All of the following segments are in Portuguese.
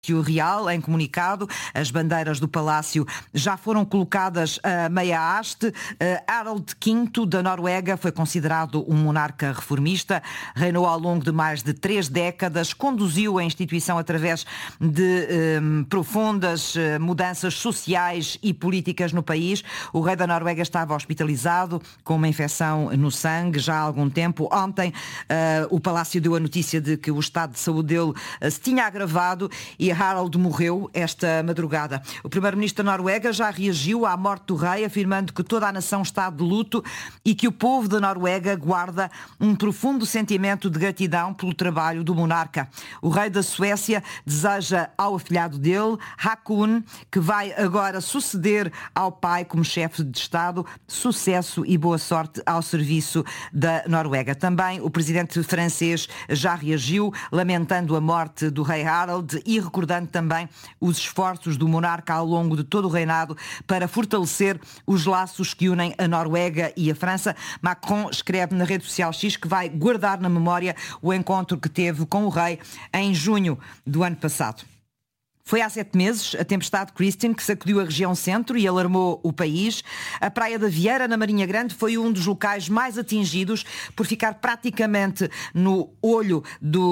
Real, em comunicado, as bandeiras do Palácio já foram colocadas a meia haste. Harald V da Noruega foi considerado um monarca reformista, reinou ao longo de mais de 3 décadas, conduziu a instituição através de profundas mudanças sociais e políticas no país. O rei da Noruega estava hospitalizado com uma infecção no sangue já há algum tempo. Ontem o Palácio deu a notícia de que o estado de saúde dele se tinha agravado e Harald morreu esta madrugada. O primeiro-ministro da Noruega já reagiu à morte do rei, afirmando que toda a nação está de luto e que o povo da Noruega guarda um profundo sentimento de gratidão pelo trabalho do monarca. O rei da Suécia deseja ao afilhado dele, Haakon, que vai agora suceder ao pai como chefe de Estado, sucesso e boa sorte ao serviço da Noruega. Também o presidente francês já reagiu, lamentando a morte do rei Harald e recordando também os esforços do monarca ao longo de todo o reinado para fortalecer os laços que unem a Noruega e a França. Macron escreve na rede social X que vai guardar na memória o encontro que teve com o rei em junho do ano passado. Foi há 7 meses a tempestade Christine que sacudiu a região centro e alarmou o país. A Praia da Vieira, na Marinha Grande, foi um dos locais mais atingidos por ficar praticamente no olho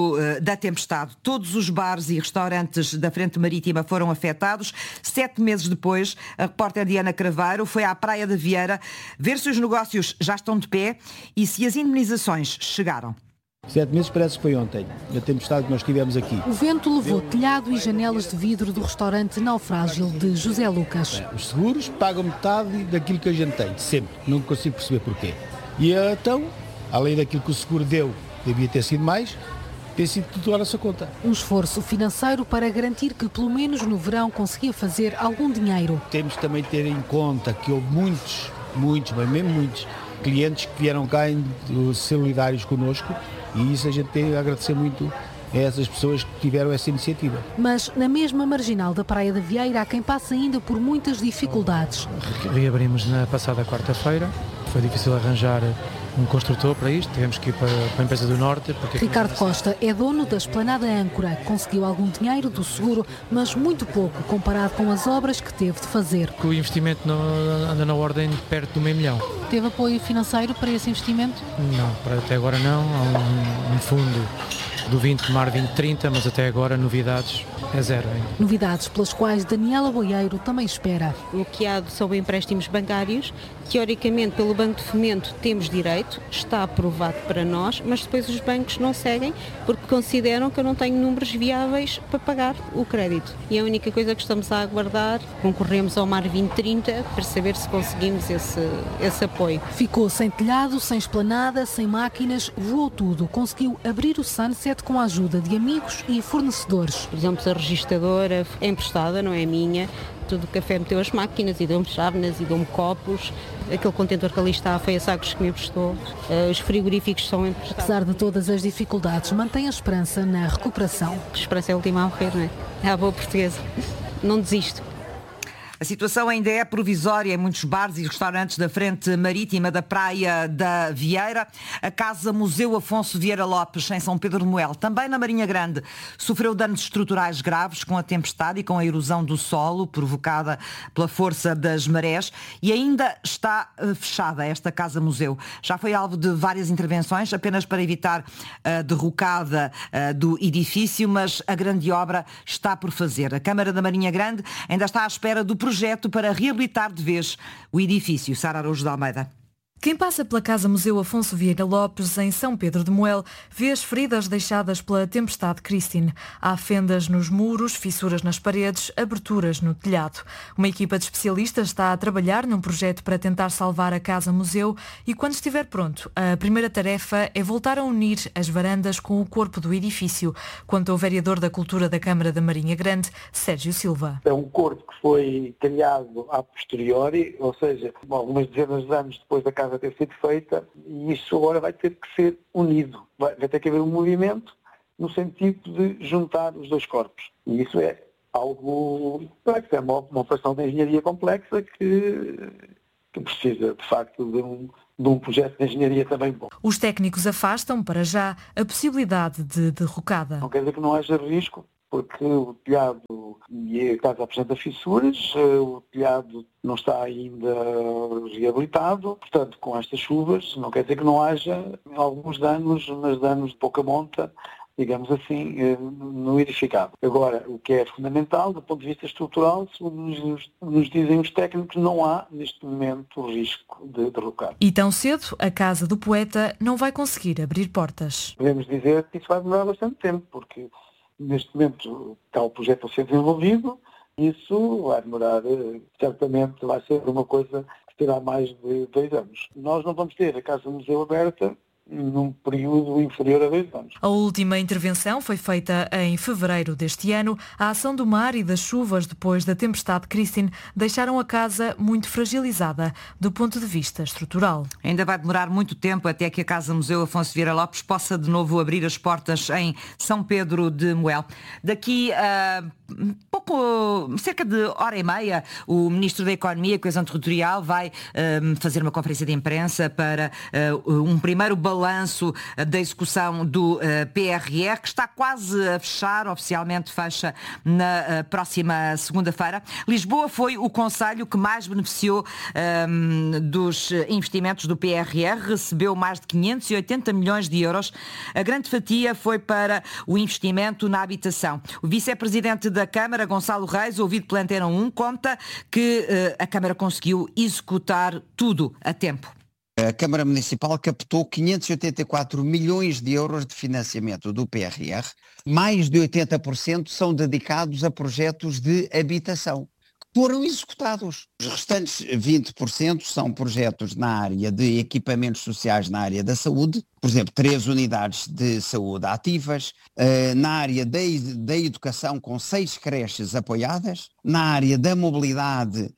da tempestade. Todos os bares e restaurantes da Frente Marítima foram afetados. 7 meses depois, a repórter Diana Craveiro foi à Praia da Vieira ver se os negócios já estão de pé e se as indemnizações chegaram. 7 meses parece que foi ontem, a tempestade que nós tivemos aqui. O vento levou telhado e janelas de vidro do restaurante Naufrágil de José Lucas. Os seguros pagam metade daquilo que a gente tem, sempre. Não consigo perceber porquê. E então, além daquilo que o seguro deu, devia ter sido mais, tem sido tudo à nossa conta. Um esforço financeiro para garantir que, pelo menos no verão, conseguia fazer algum dinheiro. Temos também de ter em conta que houve muitos, mas mesmo muitos, clientes que vieram cá solidários connosco. E isso a gente tem a agradecer muito a essas pessoas que tiveram essa iniciativa. Mas na mesma marginal da Praia da Vieira há quem passe ainda por muitas dificuldades. Reabrimos na passada quarta-feira, foi difícil arranjar um construtor para isto, tivemos que ir para a empresa do Norte. Ricardo Costa é dono da Esplanada Âncora, conseguiu algum dinheiro do seguro, mas muito pouco comparado com as obras que teve de fazer. O investimento anda na ordem de perto do $500,000. Teve apoio financeiro para esse investimento? Não, até agora não, há um fundo do 20 Mar 2030, mas até agora novidades é zero ainda. Novidades pelas quais Daniela Boieiro também espera. O que há são empréstimos bancários, teoricamente pelo Banco de Fomento temos direito, está aprovado para nós, mas depois os bancos não seguem porque consideram que eu não tenho números viáveis para pagar o crédito. E a única coisa que estamos a aguardar, concorremos ao Mar 2030 para saber se conseguimos esse apoio. Ficou sem telhado, sem esplanada, sem máquinas, voou tudo. Conseguiu abrir o Sunset com a ajuda de amigos e fornecedores. Por exemplo, a registradora é emprestada, não é minha. Tudo o café meteu as máquinas e deu-me chávenas e deu-me copos. Aquele contentor que ali está foi a Sagres que me emprestou. Os frigoríficos são emprestados. Apesar de todas as dificuldades, mantém a esperança na recuperação. A esperança é a última a morrer, não é? É a boa portuguesa. Não desisto. A situação ainda é provisória em muitos bares e restaurantes da Frente Marítima da Praia da Vieira. A Casa Museu Afonso Vieira Lopes, em São Pedro de Moel, também na Marinha Grande, sofreu danos estruturais graves com a tempestade e com a erosão do solo provocada pela força das marés e ainda está fechada esta Casa Museu. Já foi alvo de várias intervenções, apenas para evitar a derrocada do edifício, mas a grande obra está por fazer. A Câmara da Marinha Grande ainda está à espera do projeto para reabilitar de vez o edifício. Sara Araújo de Almeida. Quem passa pela Casa Museu Afonso Vieira Lopes, em São Pedro de Moel, vê as feridas deixadas pela tempestade Christine. Há fendas nos muros, fissuras nas paredes, aberturas no telhado. Uma equipa de especialistas está a trabalhar num projeto para tentar salvar a Casa Museu e, quando estiver pronto, a primeira tarefa é voltar a unir as varandas com o corpo do edifício, quanto ao vereador da Cultura da Câmara da Marinha Grande, Sérgio Silva. É um corpo que foi criado a posteriori, ou seja, algumas dezenas de anos depois da casa ter sido feita, e isso agora vai ter que ser unido. Vai ter que haver um movimento no sentido de juntar os dois corpos. E isso é algo complexo, é uma operação de engenharia complexa que precisa, de facto, de um projeto de engenharia também bom. Os técnicos afastam, para já, a possibilidade de derrocada. Não quer dizer que não haja risco porque o telhado e a casa apresenta fissuras, o telhado não está ainda reabilitado, portanto, com estas chuvas, não quer dizer que não haja alguns danos, mas danos de pouca monta, digamos assim, no edificado. Agora, o que é fundamental, do ponto de vista estrutural, segundo nos dizem os técnicos, não há, neste momento, risco de derrocar. E tão cedo, a casa do poeta não vai conseguir abrir portas. Podemos dizer que isso vai demorar bastante tempo, porque neste momento está o projeto a ser desenvolvido, isso vai demorar, certamente vai ser uma coisa que terá mais de 2 anos. Nós não vamos ter a Casa Museu aberta num período inferior a 2 anos. A última intervenção foi feita em fevereiro deste ano. A ação do mar e das chuvas depois da tempestade Christine deixaram a casa muito fragilizada do ponto de vista estrutural. Ainda vai demorar muito tempo até que a Casa Museu Afonso Vieira Lopes possa de novo abrir as portas em São Pedro de Moel. Daqui a cerca de hora e meia, o Ministro da Economia e Coesão Territorial vai fazer uma conferência de imprensa para um primeiro balanço da execução do PRR, que está quase a fechar, oficialmente fecha na próxima segunda-feira. Lisboa foi o concelho que mais beneficiou dos investimentos do PRR, recebeu mais de 580 milhões de euros. A grande fatia foi para o investimento na habitação. O vice-presidente da Câmara, Gonçalo Reis, ouvido pela Antena 1, conta que a Câmara conseguiu executar tudo a tempo. A Câmara Municipal captou 584 milhões de euros de financiamento do PRR. Mais de 80% são dedicados a projetos de habitação, que foram executados. Os restantes 20% são projetos na área de equipamentos sociais na área da saúde, por exemplo, 3 unidades de saúde ativas, na área da educação com 6 creches apoiadas, na área da mobilidade,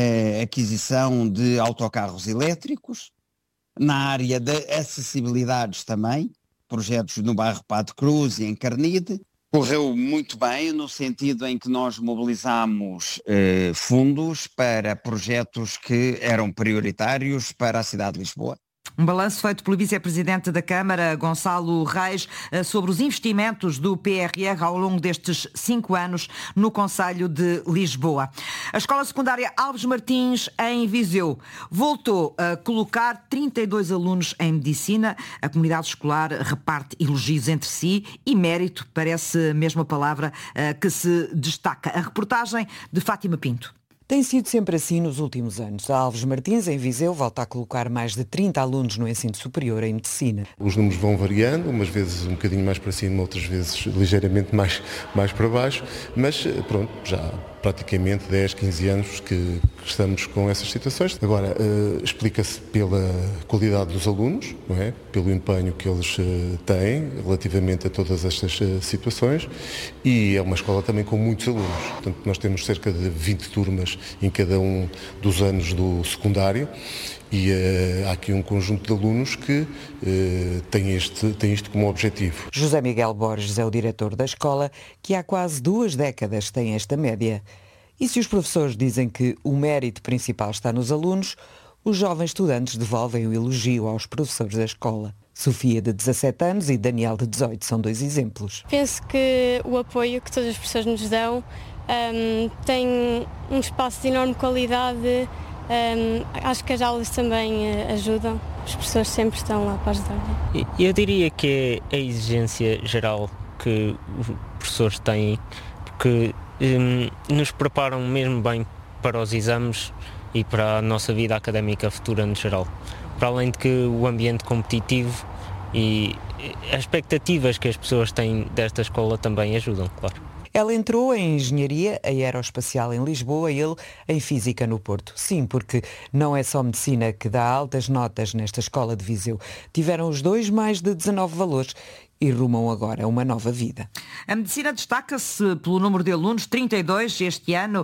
aquisição de autocarros elétricos, na área de acessibilidades também, projetos no bairro Padre Cruz e em Carnide. Correu muito bem no sentido em que nós mobilizámos fundos para projetos que eram prioritários para a cidade de Lisboa. Um balanço feito pelo vice-presidente da Câmara, Gonçalo Reis, sobre os investimentos do PRR ao longo destes 5 anos no concelho de Lisboa. A Escola Secundária Alves Martins, em Viseu, voltou a colocar 32 alunos em medicina. A comunidade escolar reparte elogios entre si e mérito, parece mesmo a palavra que se destaca. A reportagem de Fátima Pinto. Tem sido sempre assim nos últimos anos. A Alves Martins, em Viseu, volta a colocar mais de 30 alunos no ensino superior em medicina. Os números vão variando, umas vezes um bocadinho mais para cima, outras vezes ligeiramente mais para baixo, mas pronto, já praticamente 10, 15 anos que estamos com essas situações. Agora, explica-se pela qualidade dos alunos, não é? Pelo empenho que eles têm relativamente a todas estas situações, e é uma escola também com muitos alunos. Portanto, nós temos cerca de 20 turmas em cada um dos anos do secundário, e há aqui um conjunto de alunos que tem isto como objetivo. José Miguel Borges é o diretor da escola, que há quase 2 décadas tem esta média. E se os professores dizem que o mérito principal está nos alunos, os jovens estudantes devolvem o elogio aos professores da escola. Sofia, de 17 anos, e Daniel, de 18, são 2 exemplos. Penso que o apoio que todas as pessoas nos dão tem um espaço de enorme qualidade. Acho que as aulas também ajudam, os professores sempre estão lá para ajudar. Eu diria que é a exigência geral que os professores têm, porque nos preparam mesmo bem para os exames e para a nossa vida académica futura no geral. Para além de que o ambiente competitivo e as expectativas que as pessoas têm desta escola também ajudam, claro. Ela entrou em Engenharia Aeroespacial em Lisboa, ele em Física no Porto. Sim, porque não é só medicina que dá altas notas nesta escola de Viseu. Tiveram os 2 mais de 19 valores e rumam agora a uma nova vida. A medicina destaca-se pelo número de alunos, 32 este ano,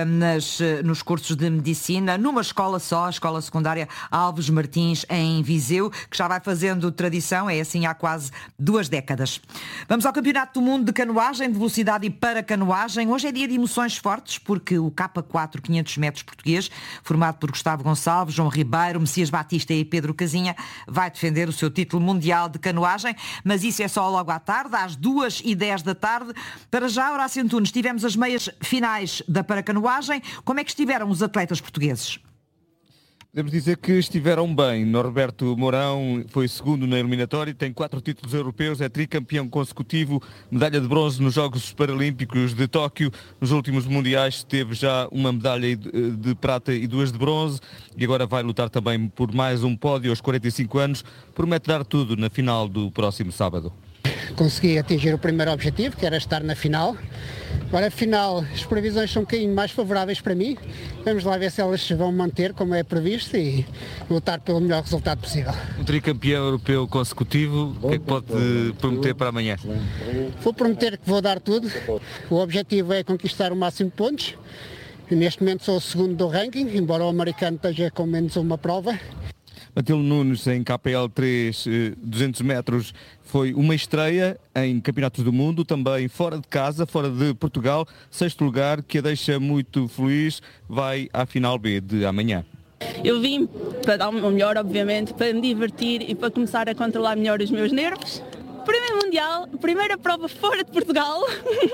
nos cursos de medicina, numa escola só, a Escola Secundária Alves Martins, em Viseu, que já vai fazendo tradição, é assim há quase 2 décadas. Vamos ao Campeonato do Mundo de Canoagem, de velocidade e paracanoagem. Hoje é dia de emoções fortes, porque o K4 500 metros português, formado por Gustavo Gonçalves, João Ribeiro, Messias Batista e Pedro Casinha, vai defender o seu título mundial de canoagem, mas isso isso é só logo à tarde, às 2h10 da tarde. Para já, Horácio Antunes, tivemos as meias finais da paracanoagem. Como é que estiveram os atletas portugueses? Podemos dizer que estiveram bem. Norberto Mourão foi segundo na eliminatória, tem 4 títulos europeus, é tricampeão consecutivo, medalha de bronze nos Jogos Paralímpicos de Tóquio. Nos últimos mundiais teve já uma medalha de prata e 2 de bronze e agora vai lutar também por mais um pódio aos 45 anos. Promete dar tudo na final do próximo sábado. Consegui atingir o primeiro objetivo, que era estar na final. Agora, afinal, as previsões são um bocadinho mais favoráveis para mim. Vamos lá ver se elas se vão manter como é previsto e lutar pelo melhor resultado possível. Um tricampeão europeu consecutivo, o que é que pode prometer para amanhã? Vou prometer que vou dar tudo. O objetivo é conquistar o máximo de pontos. Neste momento sou o segundo do ranking, embora o americano esteja com menos uma prova. Matilde Nunes em KPL 3, 200 metros, foi uma estreia em campeonatos do mundo, também fora de casa, fora de Portugal, 6º lugar, que a deixa muito feliz, vai à final B de amanhã. Eu vim para dar o melhor, obviamente, para me divertir e para começar a controlar melhor os meus nervos. Primeiro Mundial, primeira prova fora de Portugal,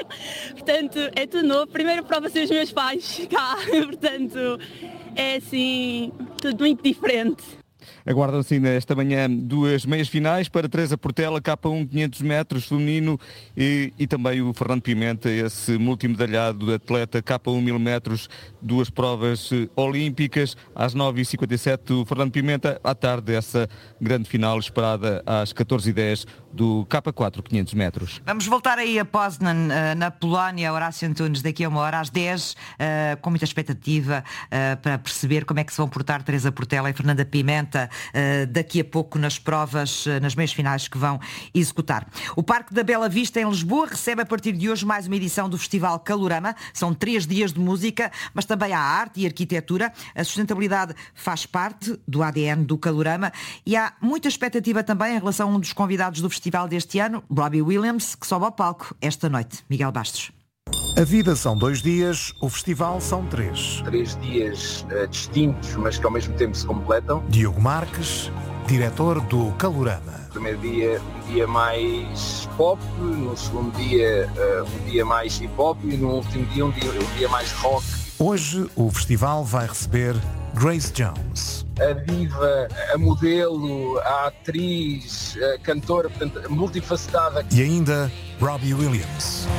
portanto é tudo novo, primeira prova sem os meus pais cá, portanto é assim, tudo muito diferente. Aguardam-se esta manhã 2 meias finais para Teresa Portela, K1 500 metros feminino e também o Fernando Pimenta, esse multimedalhado atleta K1 1000 metros, 2 provas olímpicas. Às 9h57 o Fernando Pimenta, à tarde essa grande final esperada às 14h10 do K4 500 metros. Vamos voltar aí a Poznan, na Polónia, Horácio Antunes, daqui a 1h às 10, com muita expectativa para perceber como é que se vão portar Teresa Portela e Fernanda Pimenta daqui a pouco nas provas, nas meias finais que vão executar. O Parque da Bela Vista em Lisboa recebe a partir de hoje mais uma edição do Festival Calorama. São 3 dias de música, mas também há arte e arquitetura. A sustentabilidade faz parte do ADN do Calorama e há muita expectativa também em relação a um dos convidados do festival deste ano, Robbie Williams, que sobe ao palco esta noite. Miguel Bastos. A vida são 2 dias, o festival são 3. 3 dias distintos, mas que ao mesmo tempo se completam. Diogo Marques, diretor do Calorama. No primeiro dia, um dia mais pop, no segundo dia, um dia mais hip hop e no último dia, um dia mais rock. Hoje, o festival vai receber Grace Jones. A diva, a modelo, a atriz, a cantora, portanto, multifacetada. E ainda, Robbie Williams.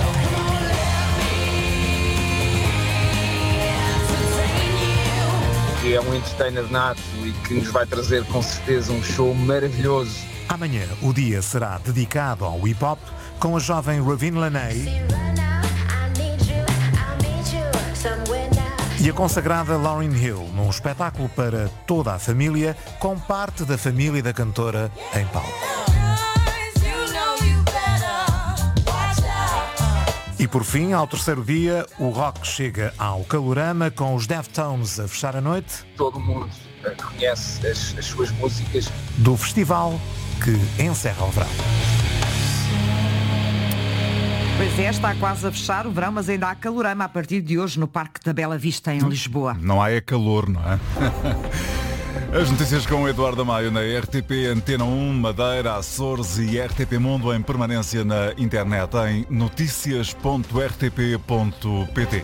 É um entertainer nato e que nos vai trazer com certeza um show maravilhoso. Amanhã o dia será dedicado ao hip-hop com a jovem Ravine Laney e a consagrada Lauryn Hill num espetáculo para toda a família com parte da família da cantora em palco. E por fim, ao terceiro dia, o rock chega ao Calorama com os Deftones a fechar a noite. Todo mundo conhece as suas músicas. Do festival que encerra o verão. Pois é, está quase a fechar o verão, mas ainda há Calorama a partir de hoje no Parque da Bela Vista, em Lisboa. Não há calor, não é? As notícias com o Eduardo Amaio na RTP Antena 1, Madeira, Açores e RTP Mundo em permanência na internet em noticias.rtp.pt.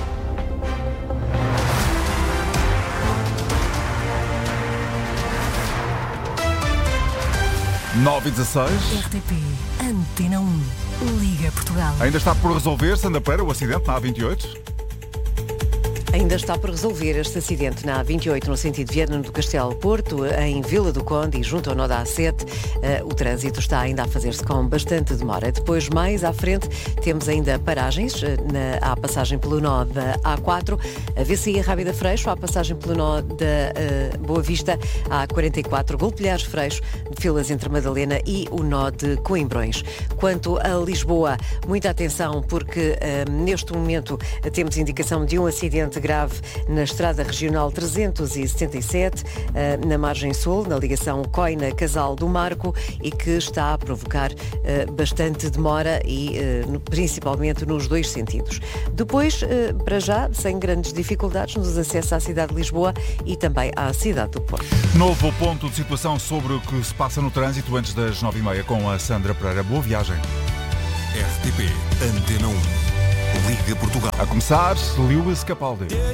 Nove e 16. RTP Antena 1, Liga Portugal. Ainda está por resolver, Sandra Pereira, o acidente na A28? Ainda está por resolver este acidente na A28, no sentido Viana do Castelo Porto, em Vila do Conde e junto ao nó da A7. O trânsito está ainda a fazer-se com bastante demora. Depois, mais à frente, temos ainda paragens. Há passagem pelo nó da A4, a VCI Rábida Freixo, há passagem pelo nó da Boa Vista, a A44, Golpilhares Freixo, filas entre Madalena e o nó de Coimbrões. Quanto a Lisboa, muita atenção, porque neste momento temos indicação de um acidente grave na Estrada Regional 377, na margem sul, na ligação Coina-Casal do Marco, e que está a provocar bastante demora e principalmente nos dois sentidos. Depois, para já, sem grandes dificuldades nos acessos à cidade de Lisboa e também à cidade do Porto. Novo ponto de situação sobre o que se passa no trânsito antes das 9h30 com a Sandra Pereira. Boa viagem. RTP Antena 1. Liga Portugal. A começar, Lewis Capaldi.